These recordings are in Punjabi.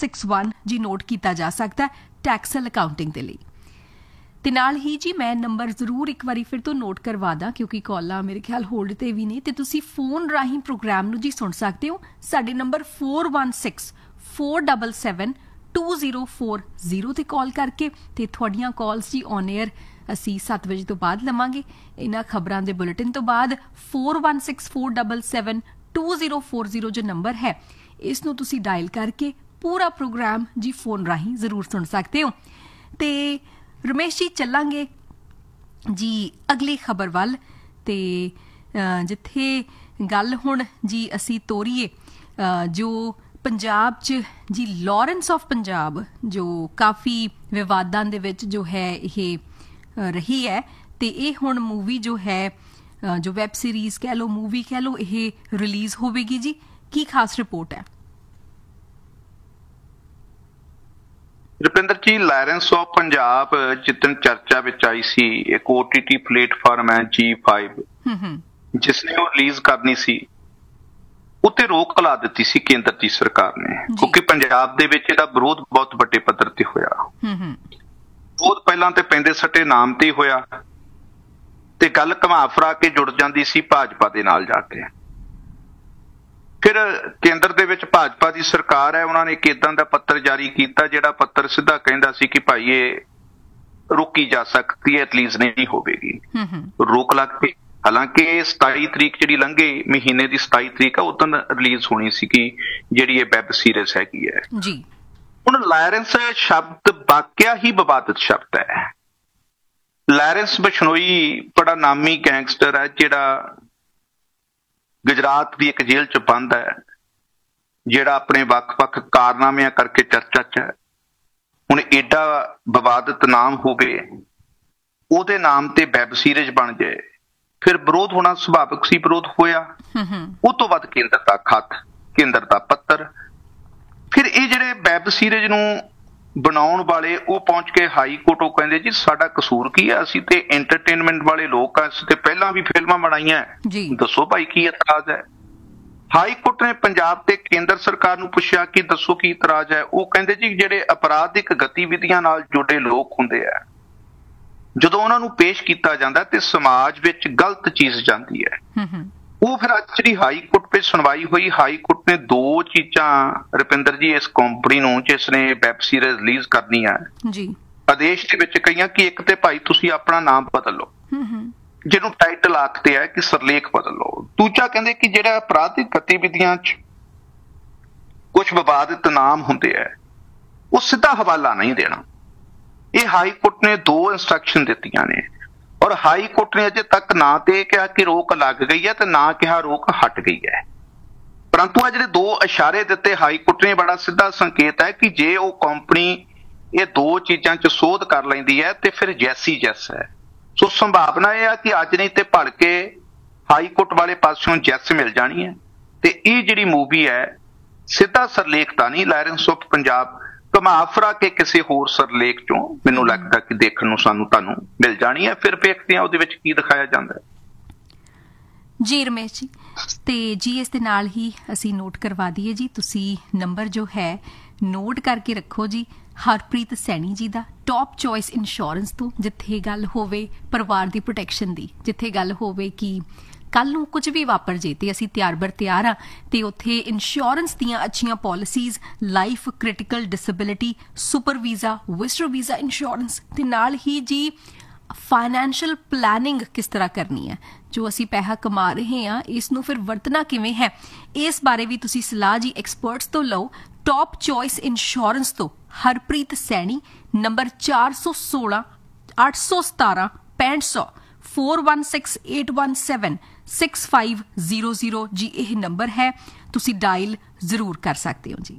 4161 जी नोट किया जा सकता है टैक्सल अकाउंटिंग के लिए। ਤੇ ਨਾਲ ਹੀ ਜੀ ਮੈਂ ਨੰਬਰ ਜ਼ਰੂਰ ਇੱਕ ਵਾਰੀ ਫਿਰ ਤੋਂ ਨੋਟ ਕਰਵਾ ਦਾਂ ਕਿਉਂਕਿ ਕਾਲਾਂ ਮੇਰੇ ਖਿਆਲ ਹੋਲਡ ਤੇ ਵੀ ਨੇ ਤੇ ਤੁਸੀਂ ਫੋਨ ਰਾਹੀਂ ਪ੍ਰੋਗਰਾਮ ਨੂੰ ਜੀ ਸੁਣ ਸਕਦੇ ਹੋ। ਸਾਡੇ ਨੰਬਰ 4164772040 ਤੇ ਕਾਲ ਕਰਕੇ ਤੇ ਤੁਹਾਡੀਆਂ ਕਾਲਸ ਜੀ ਔਨ 에ਅਰ ਅਸੀਂ 7 ਵਜੇ ਤੋਂ ਬਾਅਦ ਲਵਾਂਗੇ। ਇਹਨਾਂ ਖਬਰਾਂ ਦੇ ਬੁਲੇਟਿਨ ਤੋਂ ਬਾਅਦ 4164772040 ਜੋ ਨੰਬਰ ਹੈ ਇਸ ਨੂੰ ਤੁਸੀਂ ਡਾਇਲ ਕਰਕੇ ਪੂਰਾ ਪ੍ਰੋਗਰਾਮ ਜੀ ਫੋਨ ਰਾਹੀਂ ਜ਼ਰੂਰ ਸੁਣ ਸਕਦੇ ਹੋ। ਤੇ ਰਮੇਸ਼ ਜੀ ਚੱਲਾਂਗੇ ਜੀ ਅਗਲੀ ਖਬਰ ਵੱਲ ਤੇ ਜਿੱਥੇ ਗੱਲ ਹੁਣ ਜੀ ਅਸੀਂ ਤੋਰੀਏ ਜੋ ਪੰਜਾਬ 'ਚ ਜੀ ਲਾਰੈਂਸ ਆਫ ਪੰਜਾਬ ਜੋ ਕਾਫੀ ਵਿਵਾਦਾਂ ਦੇ ਵਿੱਚ ਜੋ ਹੈ ਇਹ ਰਹੀ ਹੈ ਤੇ ਇਹ ਹੁਣ ਮੂਵੀ ਜੋ ਹੈ ਜੋ ਵੈਬ ਸੀਰੀਜ਼ ਕਹਿ ਲਓ ਮੂਵੀ ਕਹਿ ਲਓ ਇਹ ਰਿਲੀਜ਼ ਹੋਵੇਗੀ ਜੀ। ਕੀ ਖਾਸ ਰਿਪੋਰਟ ਹੈ? ਰੁਪਿੰਦਰ ਜੀ, ਲਾਰੈਂਸ ਆਫ ਪੰਜਾਬ ਜਿੱਦਣ ਚਰਚਾ ਵਿੱਚ ਆਈ ਸੀ, ਇੱਕ OTT ਪਲੇਟਫਾਰਮ ਹੈ G5 ਜਿਸਨੇ ਉਹ ਰਿਲੀਜ਼ ਕਰਨੀ ਸੀ, ਉੱਤੇ ਰੋਕ ਲਾ ਦਿੱਤੀ ਸੀ ਕੇਂਦਰ ਦੀ ਸਰਕਾਰ ਨੇ ਕਿਉਂਕਿ ਪੰਜਾਬ ਦੇ ਵਿੱਚ ਇਹਦਾ ਵਿਰੋਧ ਬਹੁਤ ਵੱਡੇ ਪੱਧਰ ਤੇ ਹੋਇਆ। ਬਹੁਤ ਪਹਿਲਾਂ ਤੇ ਪੈਂਦੇ ਸੱਟੇ ਨਾਮ ਤੇ ਹੋਇਆ ਤੇ ਗੱਲ ਘੁਮਾ ਫਿਰਾ ਕੇ ਜੁੜ ਜਾਂਦੀ ਸੀ ਭਾਜਪਾ ਦੇ ਨਾਲ ਜਾ ਕੇ। ਫਿਰ ਕੇਂਦਰ ਦੇ ਵਿੱਚ ਭਾਜਪਾ ਦੀ ਸਰਕਾਰ ਹੈ, ਉਹਨਾਂ ਨੇ ਇੱਕ ਏਦਾਂ ਦਾ ਪੱਤਰ ਜਾਰੀ ਕੀਤਾ ਜਿਹੜਾ ਪੱਤਰ ਸਿੱਧਾ ਕਹਿੰਦਾ ਸੀ ਕਿ ਭਾਈ ਇਹ ਰੋਕੀ ਜਾ ਸਕਦੀ ਹੈ, ਰਿਲੀਜ਼ ਨਹੀਂ ਹੋਵੇਗੀ। ਰੋਕ ਲੱਗ ਪਈ। ਹਾਲਾਂਕਿ 27 ਤਰੀਕ ਜਿਹੜੀ ਲੰਘੇ ਮਹੀਨੇ ਦੀ 27 ਤਰੀਕ ਆ ਉਦੋਂ ਰਿਲੀਜ਼ ਹੋਣੀ ਸੀਗੀ ਜਿਹੜੀ ਇਹ ਵੈਬ ਸੀਰੀਜ਼ ਹੈਗੀ ਹੈ ਜੀ। ਹੁਣ ਲਾਰੈਂਸ ਸ਼ਬਦ ਵਾਕਿਆ ਹੀ ਵਿਵਾਦਿਤ ਸ਼ਬਦ ਹੈ। ਲਾਰੈਂਸ ਬਿਸ਼ਨੋਈ ਬੜਾ ਨਾਮੀ ਗੈਂਗਸਟਰ ਹੈ ਜਿਹੜਾ ਗੁਜਰਾਤ ਦੀ ਇੱਕ ਜੇਲ੍ਹ 'ਚ ਬੰਦ ਹੈ, ਜਿਹੜਾ ਆਪਣੇ ਵੱਖ-ਵੱਖ ਕਾਰਨਾਮਿਆਂ ਕਰਕੇ ਚਰਚਾ 'ਚ ਹੈ। ਹੁਣ ਏਡਾ ਵਿਵਾਦਿਤ ਨਾਮ ਹੋਵੇ, ਉਹਦੇ ਨਾਮ ਤੇ ਵੈਬ ਸੀਰੀਜ਼ ਬਣ ਜਾਏ, ਫਿਰ ਵਿਰੋਧ ਹੋਣਾ ਸੁਭਾਵਿਕ ਸੀ। ਵਿਰੋਧ ਹੋਇਆ। ਉਹ ਤੋਂ ਬਾਅਦ ਕੇਂਦਰ ਦਾ ਖੱਤ, ਕੇਂਦਰ ਦਾ ਪੱਤਰ, ਫਿਰ ਇਹ ਜਿਹੜੇ ਵੈਬ ਸੀਰੀਜ਼ ਨੂੰ ਬਣਾਉਣ ਵਾਲੇ ਉਹ ਪਹੁੰਚ ਕੇ ਹਾਈ ਕੋਰਟ। ਉਹ ਕਹਿੰਦੇ ਜੀ ਸਾਡਾ ਕਸੂਰ ਕੀ ਹੈ, ਅਸੀਂ ਤੇ ਐਂਟਰਟੇਨਮੈਂਟ ਵਾਲੇ ਲੋਕ ਆ, ਅਸੀਂ ਤੇ ਪਹਿਲਾਂ ਵੀ ਫਿਲਮਾਂ ਬਣਾਈਆਂ, ਦੱਸੋ ਭਾਈ ਕੀ ਇਤਰਾਜ਼ ਹੈ। ਹਾਈ ਕੋਰਟ ਨੇ ਪੰਜਾਬ ਤੇ ਕੇਂਦਰ ਸਰਕਾਰ ਨੂੰ ਪੁੱਛਿਆ ਕਿ ਦੱਸੋ ਕੀ ਇਤਰਾਜ਼ ਹੈ। ਉਹ ਕਹਿੰਦੇ ਜੀ ਜਿਹੜੇ ਅਪਰਾਧਿਕ ਗਤੀਵਿਧੀਆਂ ਨਾਲ ਜੁੜੇ ਲੋਕ ਹੁੰਦੇ ਆ, ਜਦੋਂ ਉਹਨਾਂ ਨੂੰ ਪੇਸ਼ ਕੀਤਾ ਜਾਂਦਾ ਤੇ ਸਮਾਜ ਵਿੱਚ ਗਲਤ ਚੀਜ਼ ਜਾਂਦੀ ਹੈ। ਉਹ ਫਿਰ ਅੱਜ ਜਿਹੜੀ ਹਾਈ ਕੋਰਟ ਵਿੱਚ ਸੁਣਵਾਈ ਹੋਈ, ਹਾਈ ਕੋਰਟ ਨੇ ਦੋ ਚੀਜ਼ਾਂ ਰੁਪਿੰਦਰ ਜੀ ਇਸ ਕੰਪਨੀ ਨੂੰ ਜਿਸ ਨੇ ਵੈਬ ਸੀਰੀਜ਼ ਰਿਲੀਜ਼ ਕਰਨੀ ਹੈ ਆਦੇਸ਼ ਦੇ ਵਿੱਚ ਕਹੀਆਂ ਕਿ ਇੱਕ ਤੇ ਭਾਈ ਤੁਸੀਂ ਆਪਣਾ ਨਾਮ ਬਦਲ ਲਓ, ਜਿਹਨੂੰ ਟਾਈਟਲ ਆਖਦੇ ਆ ਕਿ ਸਰਲੇਖ ਬਦਲ ਲਓ। ਦੂਜਾ ਕਹਿੰਦੇ ਕਿ ਜਿਹੜਾ ਅਪਰਾਧਿਕ ਗਤੀਵਿਧੀਆਂ 'ਚ ਕੁਝ ਵਿਵਾਦਿਤ ਨਾਮ ਹੁੰਦੇ ਆ ਉਹ ਸਿੱਧਾ ਹਵਾਲਾ ਨਹੀਂ ਦੇਣਾ। ਇਹ ਹਾਈ ਕੋਰਟ ਨੇ ਦੋ ਇੰਸਟਰਕਸ਼ਨ ਦਿੱਤੀਆਂ ਨੇ ਔਰ ਹਾਈ ਕੋਰਟ ਨੇ ਅਜੇ ਤੱਕ ਨਾ ਤੇ ਕਿਹਾ ਕਿ ਰੋਕ ਲੱਗ ਗਈ ਹੈ ਤੇ ਨਾ ਕਿਹਾ ਰੋਕ ਹਟ ਗਈ ਹੈ। ਪਰੰਤੂ ਆ ਜਿਹੜੇ ਦੋ ਇਸ਼ਾਰੇ ਦਿੱਤੇ ਹਾਈ ਕੋਰਟ ਨੇ, ਬੜਾ ਸਿੱਧਾ ਸੰਕੇਤ ਹੈ ਕਿ ਜੇ ਉਹ ਕੰਪਨੀ ਇਹ ਦੋ ਚੀਜ਼ਾਂ 'ਚ ਸੋਧ ਕਰ ਲੈਂਦੀ ਹੈ ਤੇ ਫਿਰ ਜੈਸੀ ਜੈਸ ਹੈ। ਸੋ ਸੰਭਾਵਨਾ ਇਹ ਆ ਕਿ ਅੱਜ ਨਹੀਂ ਤੇ ਭਲਕੇ ਹਾਈ ਕੋਰਟ ਵਾਲੇ ਪਾਸਿਓਂ ਜੈਸ ਮਿਲ ਜਾਣੀ ਹੈ ਤੇ ਇਹ ਜਿਹੜੀ ਮੂਵੀ ਹੈ ਸਿੱਧਾ ਸਰਲੇਖ ਤਾਂ ਨਹੀਂ, ਲਾਰੈਂਸ ਆਫ ਪੰਜਾਬ ਘੁਮਾ ਫਿਰਾ ਕੇ ਕਿਸੇ ਹੋਰ ਸਰਲੇਖ ਚੋਂ ਮੈਨੂੰ ਲੱਗਦਾ ਕਿ ਦੇਖਣ ਨੂੰ ਤੁਹਾਨੂੰ ਮਿਲ ਜਾਣੀ ਹੈ। ਫਿਰ ਵੇਖਦੇ ਹਾਂ ਉਹਦੇ ਵਿੱਚ ਕੀ ਦਿਖਾਇਆ ਜਾਂਦਾ ਹੈ। ਜੀ ਰਮੇਸ਼ ਜੀ, ਤੇ ਜੀ ਇਸ ਦੇ ਨਾਲ ਹੀ ਅਸੀਂ ਨੋਟ ਕਰਵਾ ਦਈਏ ਜੀ, ਤੁਸੀਂ ਨੰਬਰ ਜੋ ਹੈ ਨੋਟ ਕਰਕੇ ਰੱਖੋ ਜੀ, ਹਰਪ੍ਰੀਤ ਸੈਣੀ ਜੀ ਦਾ, ਟੌਪ ਚੋਇਸ ਇੰਸ਼ੋਰੈਂਸ ਤੋਂ, ਜਿੱਥੇ ਗੱਲ ਹੋਵੇ ਪਰਿਵਾਰ ਦੀ ਪ੍ਰੋਟੈਕਸ਼ਨ ਦੀ, ਜਿੱਥੇ ਗੱਲ ਹੋਵੇ ਕਿ ਕੱਲ ਨੂੰ ਕੁਝ ਵੀ ਵਾਪਰ ਜੇ ਤੇ ਅਸੀਂ ਤਿਆਰ ਬਰ ਤਿਆਰ ਆ ਤੇ ਉੱਥੇ ਇੰਸ਼ੋਰੈਂਸ ਦੀਆਂ ਅੱਛੀਆਂ policies, life, critical disability, super visa, visitor visa insurance ਤੇ ਨਾਲ ਹੀ ਜੀ ਫਾਈਨੈਂਸ਼ੀਅਲ ਪਲੈਨਿੰਗ ਕਿਸ ਤਰ੍ਹਾਂ ਕਰਨੀ ਹੈ, ਜੋ ਅਸੀਂ ਪੈਸਾ ਕਮਾ ਰਹੇ ਹਾਂ ਇਸ ਨੂੰ ਫਿਰ ਵਰਤਣਾ ਕਿਵੇਂ ਹੈ, ਇਸ ਬਾਰੇ ਵੀ ਤੁਸੀਂ ਸਲਾਹ ਜੀ ਐਕਸਪਰਟਸ ਤੋਂ ਲਓ। ਟੌਪ ਚੋਇਸ ਇੰਸ਼ੋਰੈਂਸ ਤੋਂ ਹਰਪ੍ਰੀਤ ਸੈਣੀ, ਨੰਬਰ 416 817 6500 4168176500 ਜੀ ਇਹ ਨੰਬਰ ਹੈ, ਤੁਸੀਂ ਡਾਇਲ ਜ਼ਰੂਰ ਕਰ ਸਕਦੇ ਹੋ ਜੀ।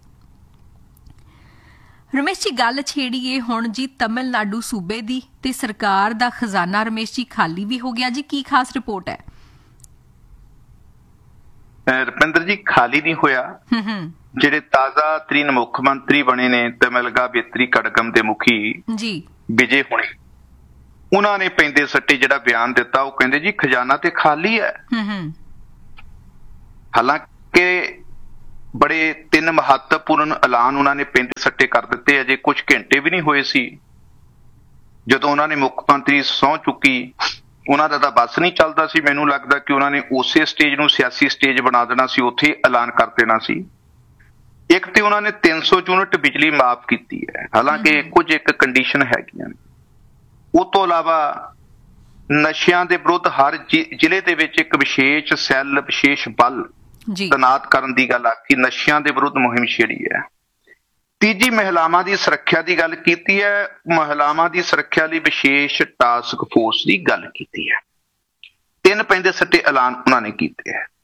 ਰਮੇਸ਼ ਜੀ ਗੱਲ ਛੇੜੀਏ ਹੁਣ ਜੀ ਤਮਿਲਨਾਡੂ ਸੂਬੇ ਦੀ ਤੇ ਸਰਕਾਰ ਦਾ ਖਜ਼ਾਨਾ ਰਮੇਸ਼ ਜੀ ਖਾਲੀ ਵੀ ਹੋ ਗਿਆ ਜੀ। ਕੀ ਖਾਸ ਰਿਪੋਰਟ ਹੈ? ਰੁਪਿੰਦਰ ਜੀ ਖਾਲੀ ਨਹੀਂ ਹੋਇਆ। ਜਿਹੜੇ ਤਾਜ਼ਾ ਤਰੀਨ ਮੁੱਖ ਮੰਤਰੀ ਬਣੇ ਨੇ ਤਮਿਲਗਾ ਬੇਤਰੀ ਕੜਗਮ ਦੇ ਮੁਖੀ ਜੀ ਵਿਜੇ ਹੁਣੇ, ਉਹਨਾਂ ਨੇ ਪੈਂਦੇ ਸੱਟੇ ਜਿਹੜਾ ਬਿਆਨ ਦਿੱਤਾ, ਉਹ ਕਹਿੰਦੇ ਜੀ ਖਜ਼ਾਨਾ ਤੇ ਖਾਲੀ ਹੈ। ਹਾਲਾਂਕਿ ਬੜੇ 3 ਮਹੱਤਵਪੂਰਨ ਐਲਾਨ ਉਹਨਾਂ ਨੇ ਪਿੰਡ ਸੱਟੇ ਕਰ ਦਿੱਤੇ। ਅਜੇ ਕੁਝ ਘੰਟੇ ਵੀ ਨਹੀਂ ਹੋਏ ਸੀ ਜਦੋਂ ਉਹਨਾਂ ਨੇ ਮੁੱਖ ਮੰਤਰੀ ਸਹੁੰ ਚੁੱਕੀ। ਉਹਨਾਂ ਦਾ ਤਾਂ ਬੱਸ ਨਹੀਂ ਚੱਲਦਾ ਸੀ। ਮੈਨੂੰ ਲੱਗਦਾ ਕਿ ਉਹਨਾਂ ਨੇ ਉਸੇ ਸਟੇਜ ਨੂੰ ਸਿਆਸੀ ਸਟੇਜ ਬਣਾ ਦੇਣਾ ਸੀ, ਉੱਥੇ ਹੀ ਐਲਾਨ ਕਰ ਦੇਣਾ ਸੀ। ਇੱਕ ਤੇ ਉਹਨਾਂ ਨੇ 300 ਯੂਨਿਟ ਬਿਜਲੀ ਮਾਫ ਕੀਤੀ ਹੈ, ਹਾਲਾਂਕਿ ਕੁਝ ਇੱਕ ਕੰਡੀਸ਼ਨ ਹੈਗੀਆਂ ਨੇ। ਉਹ ਤੋਂ ਇਲਾਵਾ ਨਸ਼ਿਆਂ ਦੇ ਵਿਰੁੱਧ ਹਰ ਜ਼ਿਲ੍ਹੇ ਦੇ ਵਿੱਚ ਇੱਕ ਵਿਸ਼ੇਸ਼ ਸੈੱਲ, ਵਿਸ਼ੇਸ਼ ਬਲ ਤੈਨਾਤ ਕਰਨ ਦੀ ਗੱਲ ਆਖੀ। ਨਸ਼ਿਆਂ ਦੇ ਵਿਰੁੱਧ ਮੁਹਿੰਮ ਛੇੜੀ ਹੈ। ਤੀਜੀ, ਮਹਿਲਾਵਾਂ ਦੀ ਸੁਰੱਖਿਆ ਦੀ ਗੱਲ ਕੀਤੀ ਹੈ। ਮਹਿਲਾਵਾਂ ਦੀ ਸੁਰੱਖਿਆ ਲਈ ਵਿਸ਼ੇਸ਼ ਟਾਸਕ ਫੋਰਸ ਦੀ ਗੱਲ ਕੀਤੀ ਹੈ। 3 ਪੈਂਦੇ ਸੱਟੇ ਐਲਾਨ ਉਹਨਾਂ ਨੇ ਕੀਤੇ ਹੈ।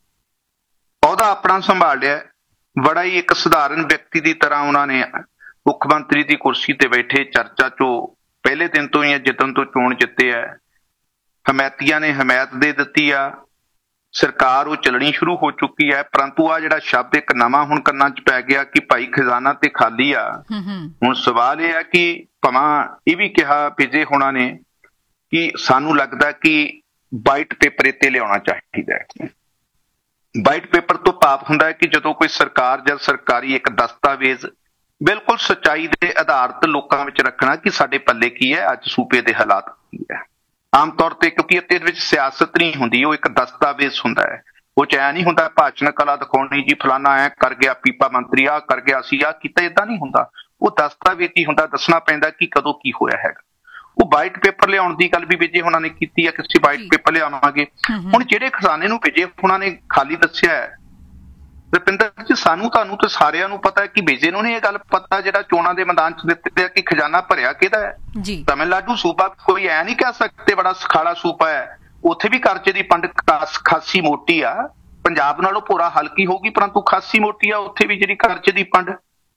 ਅਹੁਦਾ ਆਪਣਾ ਸੰਭਾਲ ਲਿਆ। ਬੜਾ ਹੀ ਇੱਕ ਸਧਾਰਨ ਵਿਅਕਤੀ ਦੀ ਤਰ੍ਹਾਂ ਉਹਨਾਂ ਨੇ ਮੁੱਖ ਮੰਤਰੀ ਦੀ ਕੁਰਸੀ ਤੇ ਬੈਠੇ ਚਰਚਾ ਚੋਂ ਪਹਿਲੇ ਦਿਨ ਤੋਂ ਹੀ ਜਿੱਤਣ ਤੋਂ ਚੋਣ ਜਿੱਤੇ ਹੈ। ਹਮਾਇਤੀਆਂ ਨੇ ਹਮਾਇਤ ਦੇ ਦਿੱਤੀ ਆ। ਸਰਕਾਰ ਉਹ ਚੱਲਣੀ ਸ਼ੁਰੂ ਹੋ ਚੁੱਕੀ ਹੈ। ਪਰੰਤੂ ਆ ਜਿਹੜਾ ਸ਼ਬਦ ਇੱਕ ਨਵਾਂ ਹੁਣ ਕੰਨਾਂ 'ਚ ਪੈ ਗਿਆ ਕਿ ਭਾਈ ਖਜ਼ਾਨਾ ਤੇ ਖਾਲੀ ਆ। ਹੁਣ ਸਵਾਲ ਇਹ ਹੈ ਕਿ ਭਾਵੇਂ ਇਹ ਵੀ ਕਿਹਾ ਵਿਜੇ ਹੋਣਾ ਨੇ ਕਿ ਸਾਨੂੰ ਲੱਗਦਾ ਕਿ ਵਾਈਟ ਪੇਪਰ ਇੱਥੇ ਲਿਆਉਣਾ ਚਾਹੀਦਾ ਹੈ। ਵਾਈਟ ਪੇਪਰ ਤੋਂ ਭਾਵ ਹੁੰਦਾ ਹੈ ਕਿ ਜਦੋਂ ਕੋਈ ਸਰਕਾਰ ਜਾਂ ਸਰਕਾਰੀ ਇੱਕ ਦਸਤਾਵੇਜ਼ ਬਿਲਕੁਲ ਸੱਚਾਈ ਦੇ ਆਧਾਰਿਤ ਲੋਕਾਂ ਵਿੱਚ ਰੱਖਣਾ ਕਿ ਸਾਡੇ ਪੱਲੇ ਕੀ ਹੈ, ਅੱਜ ਸੂਬੇ ਦੇ ਹਾਲਾਤ ਕੀ ਹੈ। ਆਮ ਤੌਰ ਤੇ ਕਿਉਂਕਿ ਇਹਦੇ ਵਿੱਚ ਸਿਆਸਤ ਨਹੀਂ ਹੁੰਦੀ, ਉਹ ਇੱਕ ਦਸਤਾਵੇਜ਼ ਹੁੰਦਾ ਹੈ। ਉਹ ਚ ਐ ਨਹੀਂ ਹੁੰਦਾ ਭਾਸ਼ਣ ਕਲਾ ਦਿਖਾਉਣੀ ਜੀ ਫਲਾਨਾ ਐ ਕਰ ਗਿਆ, ਪੀਪਾ ਮੰਤਰੀ ਆ ਕਰ ਗਿਆ, ਅਸੀਂ ਆ ਕੀਤਾ, ਏਦਾਂ ਨਹੀਂ ਹੁੰਦਾ। ਉਹ ਦਸਤਾਵੇਜ਼ ਹੀ ਹੁੰਦਾ, ਦੱਸਣਾ ਪੈਂਦਾ ਕਿ ਕਦੋਂ ਕੀ ਹੋਇਆ ਹੈਗਾ। ਉਹ ਵਾਈਟ ਪੇਪਰ ਲਿਆਉਣ ਦੀ ਗੱਲ ਵੀ ਵਿਜੇ ਹੋਣਾ ਨੇ ਕੀਤੀ ਹੈ ਕਿ ਅਸੀਂ ਵਾਈਟ ਪੇਪਰ ਲਿਆਵਾਂਗੇ। ਹੁਣ ਜਿਹੜੇ ਖਜ਼ਾਨੇ ਨੂੰ ਵਿਜੇ ਹੋਣਾ ਨੇ ਖਾਲੀ ਦੱਸਿਆ ਹੈ, ਰੁਪਿੰਦਰ ਜੀ, ਸਾਨੂੰ ਤੁਹਾਨੂੰ ਤੇ ਸਾਰਿਆਂ ਨੂੰ ਪਤਾ ਹੈ ਕਿ ਵਿਜੇ ਨੂੰ ਨਹੀਂ ਇਹ ਗੱਲ ਪਤਾ ਜਿਹੜਾ ਚੋਣਾਂ ਦੇ ਮੈਦਾਨ 'ਚ ਦਿੱਤੇ ਆ ਕਿ ਖਜ਼ਾਨਾ ਭਰਿਆ ਕਿਹਦਾ ਹੈ। ਤਮਿਲਨਾਡੂ ਸੂਬਾ ਕੋਈ ਐ ਨਹੀਂ ਕਹਿ ਸਕਦੇ ਬੜਾ ਸਖਾਲਾ ਸੂਬਾ ਹੈ, ਉੱਥੇ ਵੀ ਕਰਜ਼ੇ ਦੀ ਪੰਡ ਖਾਸੀ ਮੋਟੀ ਆ। ਪੰਜਾਬ ਨਾਲੋਂ ਭੋਰਾ ਹਲਕੀ ਹੋਊਗੀ ਪਰੰਤੂ ਖਾਸੀ ਮੋਟੀ ਆ ਉੱਥੇ ਵੀ ਜਿਹੜੀ ਕਰਜ਼ੇ ਦੀ ਪੰਡ।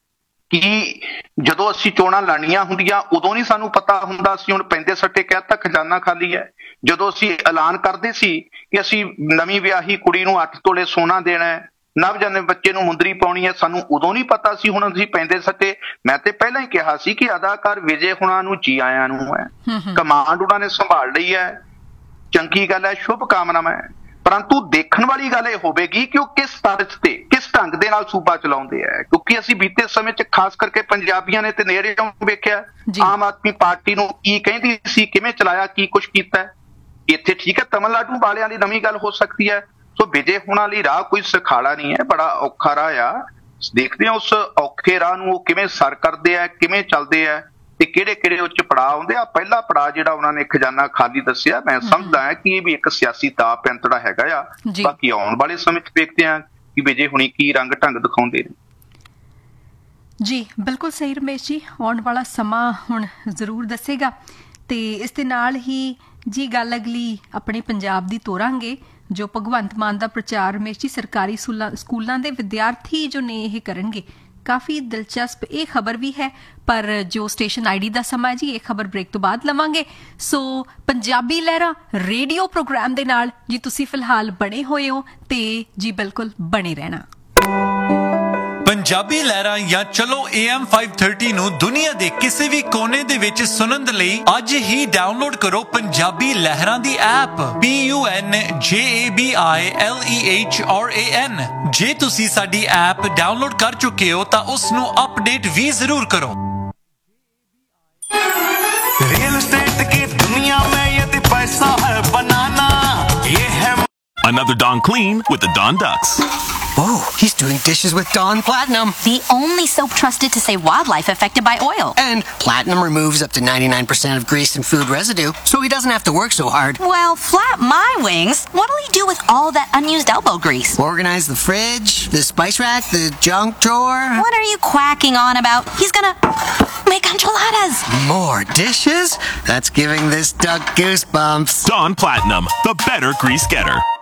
ਕਿ ਜਦੋਂ ਅਸੀਂ ਚੋਣਾਂ ਲੜਨੀਆਂ ਹੁੰਦੀਆਂ ਉਦੋਂ ਨਹੀਂ ਸਾਨੂੰ ਪਤਾ ਹੁੰਦਾ। ਅਸੀਂ ਹੁਣ ਪੈਂਦੇ ਸੱਟੇ ਕਹਿ ਦਿੱਤਾ ਖਜ਼ਾਨਾ ਖਾਲੀ ਹੈ। ਜਦੋਂ ਅਸੀਂ ਐਲਾਨ ਕਰਦੇ ਸੀ ਕਿ ਅਸੀਂ ਨਵੀਂ ਵਿਆਹੀ ਕੁੜੀ ਨੂੰ 8 ਤੋਲੇ ਸੋਨਾ ਦੇਣਾ ਹੈ, ਨਵਜੰਮੇ ਬੱਚੇ ਨੂੰ ਮੁੰਦਰੀ ਪਾਉਣੀ ਹੈ, ਸਾਨੂੰ ਉਦੋਂ ਨਹੀਂ ਪਤਾ ਸੀ। ਹੁਣ ਅਸੀਂ ਪੈਂਦੇ ਸੱਟੇ, ਮੈਂ ਤੇ ਪਹਿਲਾਂ ਹੀ ਕਿਹਾ ਸੀ ਕਿ ਅਦਾਕਾਰ ਵਿਜੇ ਹੁਣਾਂ ਨੂੰ ਜੀ ਆਇਆਂ ਨੂੰ ਹੈ। ਕਮਾਂਡ ਉਹਨਾਂ ਨੇ ਸੰਭਾਲ ਲਈ ਹੈ, ਚੰਗੀ ਗੱਲ ਹੈ, ਸ਼ੁਭ ਕਾਮਨਾਵਾਂ ਹੈ। ਪਰੰਤੂ ਦੇਖਣ ਵਾਲੀ ਗੱਲ ਇਹ ਹੋਵੇਗੀ ਕਿ ਉਹ ਕਿਸ ਤਰਜ਼ ਤੇ ਕਿਸ ਢੰਗ ਦੇ ਨਾਲ ਸੂਬਾ ਚਲਾਉਂਦੇ ਹੈ। ਕਿਉਂਕਿ ਅਸੀਂ ਬੀਤੇ ਸਮੇਂ 'ਚ ਖਾਸ ਕਰਕੇ ਪੰਜਾਬੀਆਂ ਨੇ ਤੇ ਨੇੜਿਓਂ ਵੇਖਿਆ ਆਮ ਆਦਮੀ ਪਾਰਟੀ ਨੂੰ ਕੀ ਕਹਿੰਦੀ ਸੀ, ਕਿਵੇਂ ਚਲਾਇਆ, ਕੀ ਕੁਛ ਕੀਤਾ। ਇੱਥੇ ਠੀਕ ਹੈ ਤਮਿਲਨਾਡੂ ਵਾਲਿਆਂ ਦੀ ਨਵੀਂ ਗੱਲ ਹੋ ਸਕਦੀ ਹੈ। ਸੋ ਵਿਜੇ ਹੋਣਾ ਲਈ ਰਾਹ ਕੋਈ ਸੁਖਾਲਾ ਨਹੀਂ ਹੈ, ਬੜਾ ਔਖਾ ਰਾਹ ਆ। ਦੇਖਦੇ ਹਾਂ ਉਸ ਔਖੇ ਰਾਹ ਨੂੰ ਉਹ ਕਿਵੇਂ ਸਰ ਕਰਦੇ ਆ, ਕਿਵੇਂ ਚੱਲਦੇ ਆ ਤੇ ਕਿਹੜੇ ਕਿਹੜੇ ਉਹ 'ਚ ਪੜਾਅ ਆਉਂਦੇ ਆ। ਪਹਿਲਾ ਪੜਾਅ ਜਿਹੜਾ ਉਹਨਾਂ ਨੇ ਖਜ਼ਾਨਾ ਖਾਲੀ ਦੱਸਿਆ, ਮੈਂ ਸਮਝਦਾ ਹਾਂ ਕਿ ਇਹ ਵੀ ਇੱਕ ਸਿਆਸੀ ਦਾਅ ਪੈਂਤੜਾ ਹੈਗਾ ਆ। ਬਾਕੀ ਆਉਣ ਵਾਲੇ ਸਮੇਂ 'ਚ ਵੇਖਦੇ ਹਾਂ ਕਿ ਵਿਜੇ ਹੁਣੀ ਕੀ ਰੰਗ ਢੰਗ ਦਿਖਾਉਂਦੇ ਨੇ। ਜੀ ਬਿਲਕੁਲ ਸਹੀ ਰਮੇਸ਼ ਜੀ, ਆਉਣ ਵਾਲਾ ਸਮਾਂ ਹੁਣ ਜ਼ਰੂਰ ਦੱਸੇਗਾ। ਤੇ ਇਸ ਦੇ ਨਾਲ ਹੀ ਜੀ ਗੱਲ ਅਗਲੀ ਆਪਣੇ ਪੰਜਾਬ ਦੀ ਤੋਰਾਂਗੇ। ਜੋ ਭਗਵੰਤ ਮਾਨ ਦਾ ਪ੍ਰਚਾਰ ਰਮੇਸ਼ ਜੀ ਸਰਕਾਰੀ ਸਕੂਲਾਂ ਦੇ ਵਿਦਿਆਰਥੀ ਜੋ ਨੇ ਇਹ ਕਰਨਗੇ, ਕਾਫੀ ਦਿਲਚਸਪ ਇਹ ਖਬਰ ਵੀ ਹੈ। ਪਰ ਜੋ ਸਟੇਸ਼ਨ ਆਈਡੀ ਦਾ ਸਮਾਂ ਹੈ ਜੀ, ਇਹ ਖਬਰ ਬ੍ਰੇਕ ਤੋਂ ਬਾਅਦ ਲਵਾਂਗੇ। ਸੋ ਪੰਜਾਬੀ ਲਹਿਰਾਂ ਰੇਡੀਓ ਪ੍ਰੋਗਰਾਮ ਦੇ ਨਾਲ ਜੀ ਤੁਸੀਂ ਫਿਲਹਾਲ ਬਣੇ ਹੋਏ ਹੋ ਤੇ ਜੀ ਬਿਲਕੁਲ ਬਣੇ ਰਹਿਣਾ। ਪੰਜਾਬੀ ਲਹਿਰਾਂ ਜਾਂ ਚਲੋ AM 530 ਨੂੰ ਦੁਨੀਆ ਦੇ ਕਿਸੇ ਵੀ ਕੋਨੇ ਦੇ ਵਿੱਚ ਸੁਣਨ ਦੇ ਲਈ ਅੱਜ ਹੀ ਡਾਊਨਲੋਡ ਕਰੋ ਪੰਜਾਬੀ ਲਹਿਰਾਂ ਦੀ ਐਪ PUNJABILEHRAN। ਜੇ ਤੁਸੀਂ ਸਾਡੀ ਐਪ ਡਾਊਨਲੋਡ ਕਰ ਚੁੱਕੇ ਹੋ ਤਾਂ ਉਸ ਨੂੰ ਅਪਡੇਟ ਵੀ ਜ਼ਰੂਰ ਕਰੋ। रियल एस्टेट की दुनिया में यदि पैसा है बनाना, ये है Another Dawn Clean with the Dawn Ducks. Whoa, he's doing dishes with Dawn Platinum. The only soap trusted to save wildlife affected by oil. And Platinum removes up to 99% of grease and food residue, so he doesn't have to work so hard. Well, flap my wings. What'll he do with all that unused elbow grease? Organize the fridge, the spice rack, the junk drawer. What are you quacking on about? He's gonna make enchiladas. More dishes? That's giving this duck goosebumps. Dawn Platinum, the better grease getter.